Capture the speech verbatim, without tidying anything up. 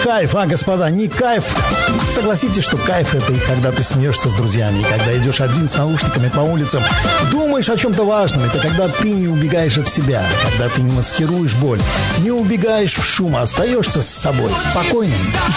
кайф, а, господа, не кайф. Согласитесь, что кайф — это и когда ты смеешься с друзьями, и когда идешь один с наушниками по улицам, думаешь о чем-то важном. Это когда ты не убегаешь от себя, когда ты не маскируешь боль, не убегаешь в шум, а остаешься с собой, спокойным.